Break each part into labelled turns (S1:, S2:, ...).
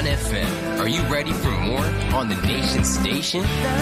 S1: FM. Are you ready for more on the nation station?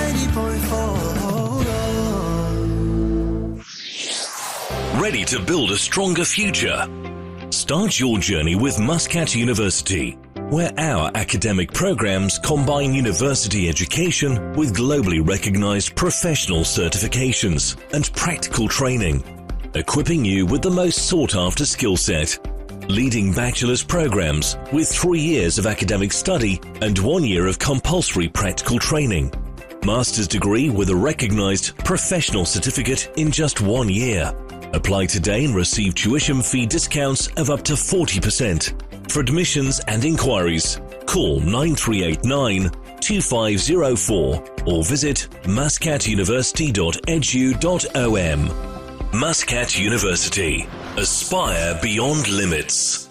S2: 90.4. Ready to build a stronger future? Start your journey with Muscat University, where our academic programs combine university education with globally recognized professional certifications and practical training, equipping you with the most sought-after skill set. Leading bachelor's programs with 3 years of academic study and 1 year of compulsory practical training. Master's degree with a recognized professional certificate in just 1 year. Apply today and receive tuition fee discounts of up to 40%. For admissions and inquiries, call 9389-2504 or visit muscatuniversity.edu.om. Muscat University. Aspire beyond limits.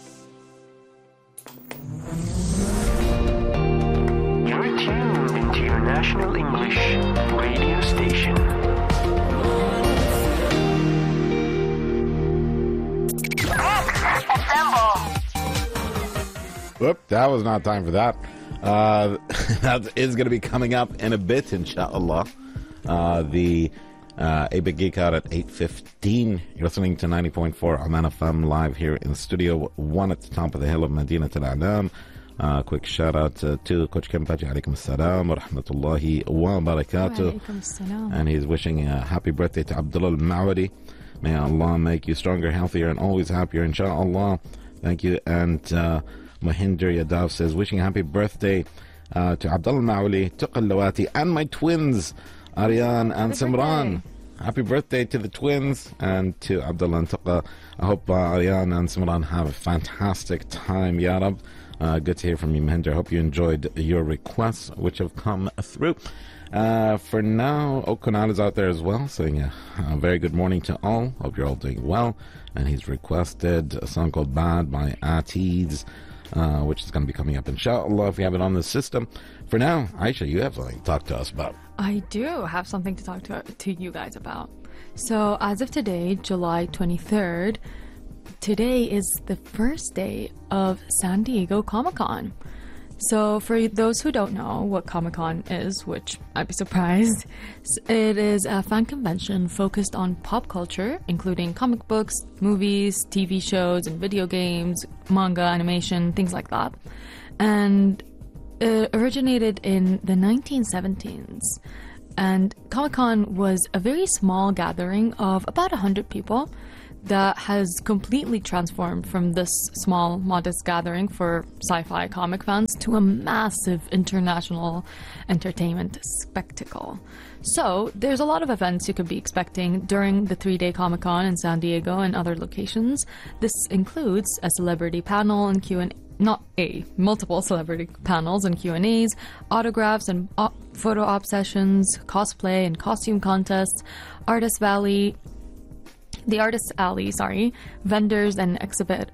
S3: You're tuned into your national English radio station.
S4: Whoop, that was not time for that. That is going to be coming up in a bit, inshallah. The A Big Geek Out at 8:15. You're listening to 90.4 Oman FM live here in Studio 1 at the top of the hill of Medina Al A'lam. Quick shout out to Coach Kempachi. Alaikum assalam wa rahmatullahi wa barakatuh. And he's wishing a happy birthday to Abdullah al-Ma'wadi. May Allah make you stronger, healthier, and always happier, inshallah. Thank you. And Mahinder Yadav says, wishing a happy birthday to Abdullah al-Ma'wali, Tuqa al-Lawati, and my twins, Aryan and Simran. Happy birthday to the twins and to Abdullah and Tuqa. I hope Aryan and Simran have a fantastic time, Ya Rab. Good to hear from you, Mahinder. Hope you enjoyed your requests, which have come through. For now, Okunal is out there as well, saying a very good morning to all. Hope you're all doing well. And he's requested a song called Bad by Atiz, which is going to be coming up, inshallah, if we have it on the system. For now, Aisha, you have something to talk to us about.
S5: I do have something to talk to you guys about. So, as of today, July 23rd, today is the first day of San Diego Comic-Con. So, for those who don't know what Comic-Con is, which I'd be surprised, it is a fan convention focused on pop culture, including comic books, movies, TV shows, and video games, manga, animation, things like that. And it originated in the 1970s. And Comic-Con was a very small gathering of about 100 people that has completely transformed from this small, modest gathering for sci-fi comic fans to a massive international entertainment spectacle. So, there's a lot of events you could be expecting during the 3-day Comic-Con in San Diego and other locations. This includes a celebrity panel and multiple celebrity panels and Q&As, autographs and photo op sessions, cosplay and costume contests, the Artist Alley, vendors and exhibit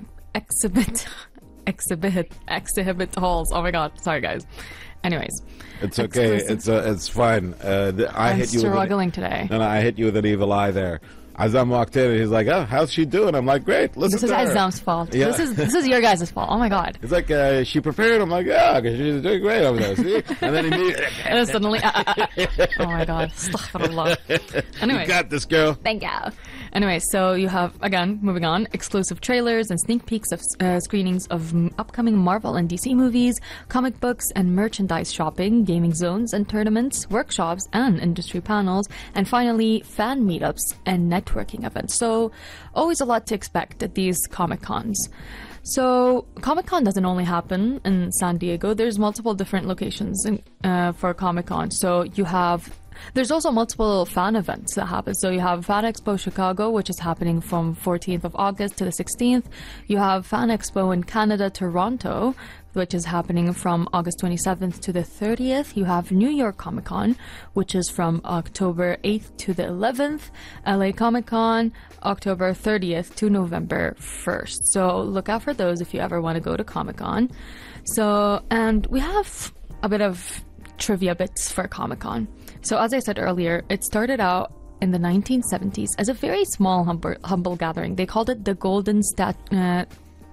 S5: halls. Oh my god, sorry guys. Anyways,
S4: it's okay. It's fine.
S5: I'm struggling today.
S4: No, I hit you with an evil eye there. Azam walked in and he's like, "Oh, how's she doing?" I'm like, "Great, listen to her."
S5: This is Azam's fault. Yeah. This is your guys' fault. Oh my god.
S4: It's like she prepared. I'm like, "Yeah, because she's doing great over there." See, and then immediately,
S5: and then suddenly, oh my god, astaghfirullah. Anyway,
S4: you got this, girl.
S5: Thank you. Anyway, so you have, again, moving on, exclusive trailers and sneak peeks of screenings of upcoming Marvel and DC movies, comic books and merchandise shopping, gaming zones and tournaments, workshops and industry panels, and finally, fan meetups and networking events. So, always a lot to expect at these Comic-Cons. So, Comic-Con doesn't only happen in San Diego. There's multiple different locations for Comic-Con. So, there's also multiple fan events that happen. So you have Fan Expo Chicago, which is happening from 14th of August to the 16th. You have Fan Expo in Canada, Toronto, which is happening from August 27th to the 30th. You have New York Comic Con, which is from October 8th to the 11th. LA Comic Con, October 30th to November 1st. So look out for those if you ever want to go to Comic Con. So, and we have a bit of trivia bits for Comic Con. So as I said earlier, it started out in the 1970s as a very small, humble gathering. They called it the Golden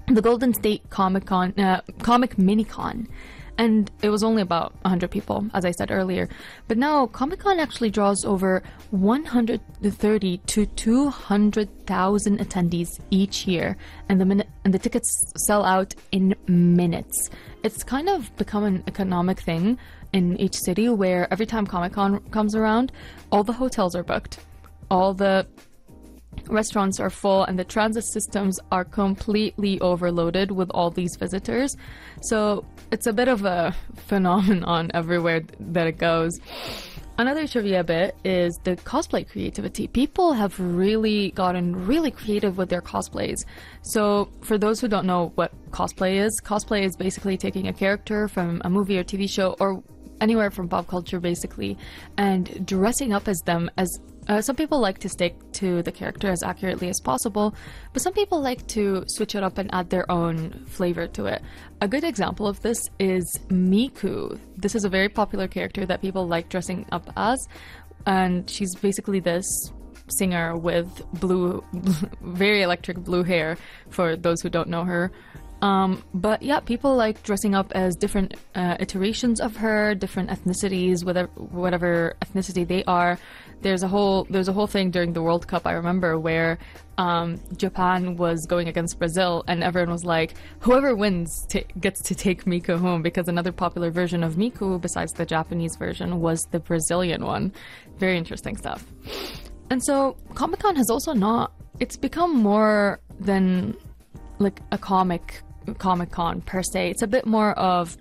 S5: the Golden State Comic Mini-Con. And it was only about 100 people, as I said earlier. But now Comic-Con actually draws over 130 to 200,000 attendees each year, and the tickets sell out in minutes. It's kind of become an economic thing in each city, where every time Comic-Con comes around, all the hotels are booked, all the restaurants are full, and the transit systems are completely overloaded with all these visitors. So it's a bit of a phenomenon everywhere that it goes. Another trivia bit is the cosplay creativity. People have really gotten really creative with their cosplays. So for those who don't know what cosplay is basically taking a character from a movie or TV show or anywhere from pop culture basically and dressing up as them. As some people like to stick to the character as accurately as possible, but some people like to switch it up and add their own flavor to it. A good example of this is Miku. This is a very popular character that people like dressing up as, and she's basically this singer with very electric blue hair, for those who don't know her. But yeah, people like dressing up as different iterations of her, different ethnicities, whatever ethnicity they are. There's a whole thing during the World Cup, I remember, where Japan was going against Brazil, and everyone was like, whoever wins gets to take Miku home, because another popular version of Miku, besides the Japanese version, was the Brazilian one. Very interesting stuff. And so Comic-Con has also it's become more than like a Comic-Con per se. It's a bit more of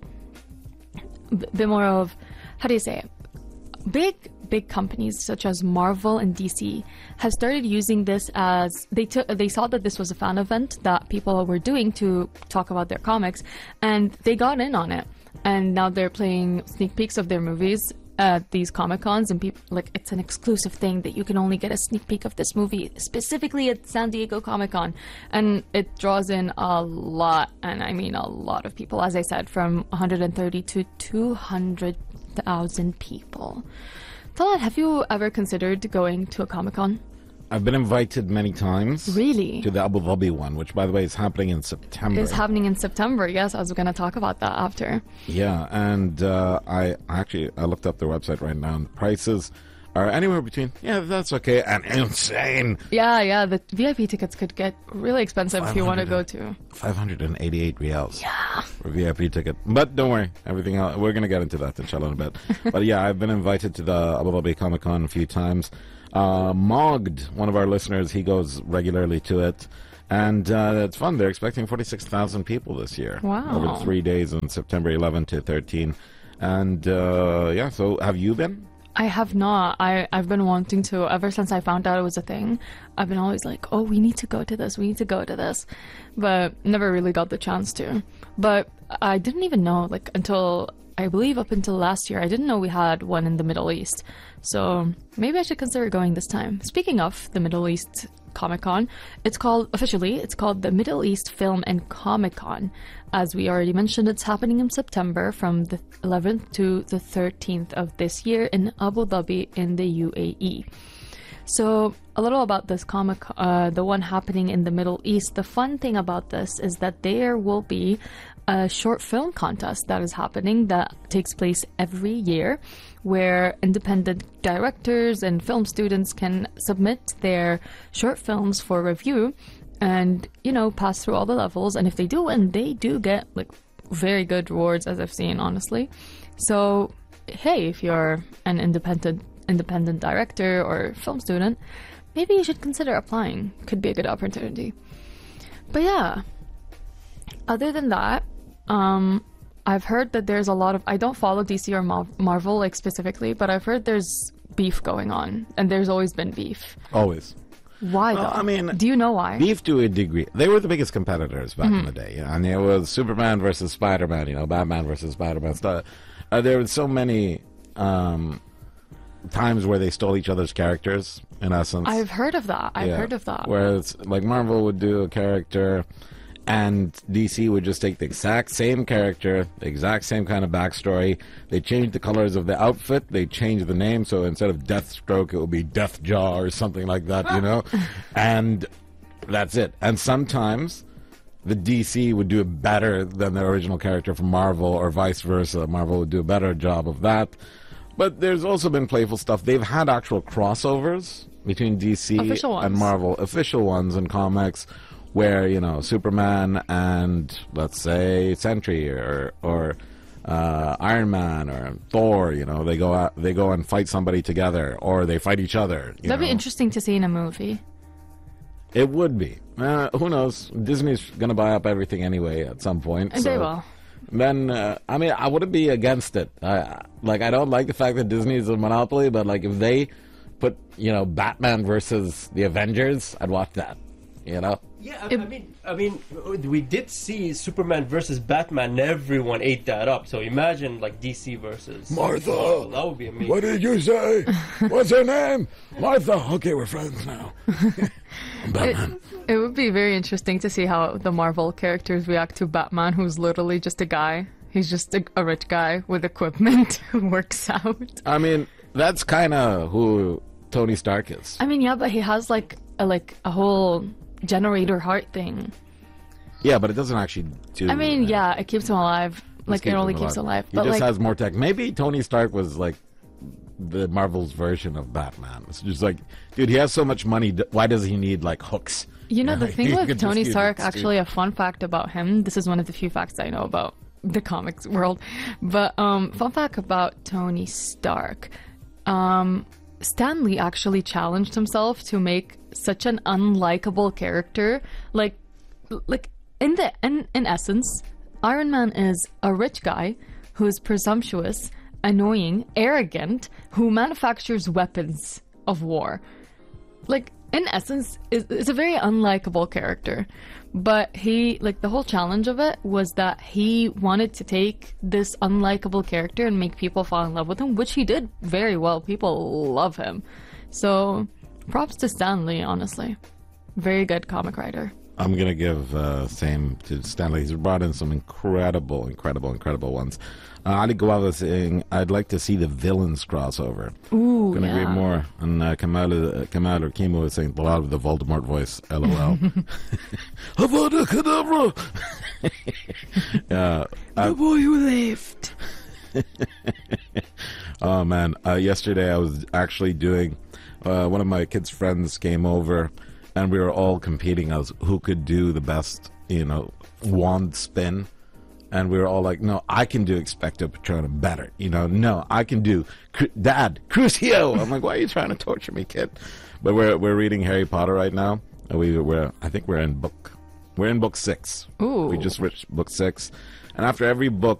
S5: how do you say it? Big companies such as Marvel and DC have started using this as they saw that this was a fan event that people were doing to talk about their comics, and they got in on it. And now they're playing sneak peeks of their movies at these Comic-Cons, and people like, it's an exclusive thing that you can only get a sneak peek of this movie specifically at San Diego Comic-Con, and it draws in a lot, and I mean a lot of people, as I said, from 130 to 200,000 people. Talat, have you ever considered going to a Comic-Con?
S4: I've been invited many times.
S5: Really?
S4: To the Abu Dhabi one, which, by the way, is happening in September.
S5: It's happening in September, yes. I was going to talk about that after.
S4: Yeah, and I looked up their website right now, and the prices are anywhere between, that's okay, and insane.
S5: Yeah, the VIP tickets could get really expensive if you want to go to.
S4: 588 riyals.
S5: Yeah.
S4: For a VIP ticket. But don't worry, everything else, we're going to get into that, inshallah, in a bit. But yeah, I've been invited to the Abu Dhabi Comic-Con a few times. Mogd, one of our listeners, he goes regularly to it. And it's fun. They're expecting 46,000 people this year.
S5: Wow.
S4: Over 3 days on September 11 to 13. And so have you been?
S5: I have not. I've been wanting to ever since I found out it was a thing. I've been always like, oh, we need to go to this. But never really got the chance to. But I didn't even know, until, I believe up until last year, I didn't know we had one in the Middle East. So maybe I should consider going this time. Speaking of the Middle East Comic-Con, it's called the Middle East Film and Comic-Con. As we already mentioned, it's happening in September from the 11th to the 13th of this year in Abu Dhabi in the UAE. So a little about this the one happening in the Middle East. The fun thing about this is that there will be a short film contest that is happening that takes place every year, where independent directors and film students can submit their short films for review and, pass through all the levels. And if they do win, they do get very good rewards, as I've seen, honestly. So, hey, if you're an independent director or film student, maybe you should consider applying. Could be a good opportunity. But yeah, other than that, I've heard that there's a lot of, I don't follow DC or Marvel specifically, but I've heard there's beef going on, and there's always been beef.
S4: Always.
S5: Why though? I mean, do you know why?
S4: Beef to a degree. They were the biggest competitors back in the day, and it was Superman versus Spider-Man, Batman versus Spider-Man. There were so many times where they stole each other's characters, in essence.
S5: I've heard of that.
S4: Whereas, Marvel would do a character, and DC would just take the exact same character, the exact same kind of backstory. They changed the colors of the outfit. They changed the name, so instead of Deathstroke, it would be Deathjaw or something like that, And that's it. And sometimes the DC would do it better than the original character from Marvel, or vice versa. Marvel would do a better job of that. But there's also been playful stuff. They've had actual crossovers between DC
S5: Official ones.
S4: and Marvel, official ones in comics, where, you know, Superman and, let's say, Sentry or Iron Man or Thor, you know, they go and fight somebody together, or they fight each other.
S5: That'd be interesting to see in a movie.
S4: It would be. Who knows? Disney's going to buy up everything anyway at some point.
S5: And they will.
S4: Then, I mean, I wouldn't be against it. I don't like the fact that Disney is a monopoly, but, like, if they put, you know, Batman versus the Avengers, I'd watch that, you know?
S6: Yeah, I mean, we did see Superman versus Batman, and everyone ate that up. So imagine, like, DC versus
S4: Martha!
S6: Marvel. That would be amazing.
S4: What did you say? What's her name? Martha. Okay, we're friends now. Batman.
S5: It would be very interesting to see how the Marvel characters react to Batman, who's literally just a guy. He's just a rich guy with equipment who works out.
S4: I mean, that's kind of who Tony Stark is.
S5: I mean, yeah, but he has like a whole generator heart thing.
S4: Yeah, but it doesn't actually do...
S5: I mean, yeah, it keeps him alive. Like, it only keeps him alive.
S4: He
S5: But,
S4: just
S5: like,
S4: has more tech. Maybe Tony Stark was, like, the Marvel's version of Batman. It's just like, dude, he has so much money. Why does he need, like, hooks?
S5: you know, the
S4: He
S5: thing
S4: could
S5: with
S4: just
S5: Tony
S4: use
S5: Stark,
S4: it,
S5: actually, a fun fact about him, this is one of the few facts I know about the comics world, but fun fact about Tony Stark, Stan Lee actually challenged himself to make such an unlikable character. Like in essence, Iron Man is a rich guy who's presumptuous, annoying, arrogant, who manufactures weapons of war. Like, in essence, is a very unlikable character. But he, like, the whole challenge of it was that he wanted to take this unlikable character and make people fall in love with him, which he did very well. People love him. So, props to Stan Lee, honestly. Very good comic writer.
S4: I'm going to give same to Stanley. He's brought in some incredible ones. Ali Gawala saying, I'd like to see the villains crossover.
S5: Ooh,
S4: Couldn't agree more. And Kamal or Kimo was saying, a lot of the Voldemort voice, LOL. Avada Kedavra!
S5: The boy who left.
S4: Oh, man. Yesterday I was actually doing, one of my kids' friends came over, and we were all competing as who could do the best, you know, wand spin. And we were all like, no, I can do Expecto Patronum better. You know, no, I can do Dad, Crucio. I'm like, why are you trying to torture me, kid? But we're reading Harry Potter right now. I think we're in book 6.
S5: Ooh.
S4: We just reached book 6. And after every book,